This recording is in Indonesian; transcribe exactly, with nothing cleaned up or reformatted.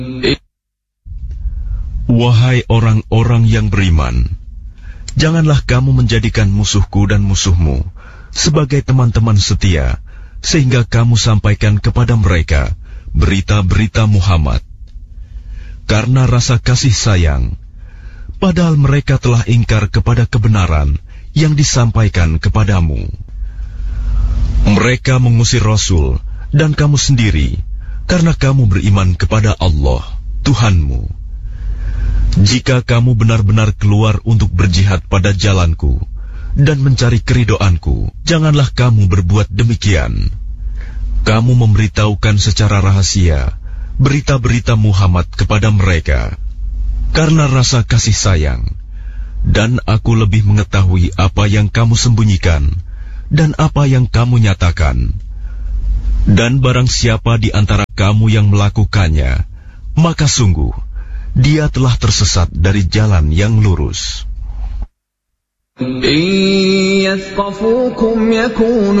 Wahai orang-orang yang beriman, janganlah kamu menjadikan musuhku dan musuhmu sebagai teman-teman setia, sehingga kamu sampaikan kepada mereka berita-berita Muhammad. Karena rasa kasih sayang, padahal mereka telah ingkar kepada kebenaran yang disampaikan kepadamu. Mereka mengusir Rasul dan kamu sendiri, karena kamu beriman kepada Allah, Tuhanmu. Jika kamu benar-benar keluar untuk berjihad pada jalanku dan mencari keridhoanku, janganlah kamu berbuat demikian. Kamu memberitahukan secara rahasia berita-berita Muhammad kepada mereka karena rasa kasih sayang, dan aku lebih mengetahui apa yang kamu sembunyikan dan apa yang kamu nyatakan. Dan barang siapa di antara kamu yang melakukannya, maka sungguh dia telah tersesat dari jalan yang lurus. إن يثقفوكم يكونوا